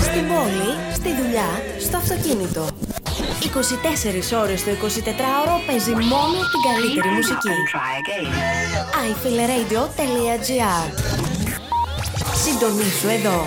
Στην πόλη, στη δουλειά, στο αυτοκίνητο. 24 ώρες το 24ωρο παίζει μόνο την καλύτερη μουσική. iFeelRadio.gr. Συντονίσου εδώ.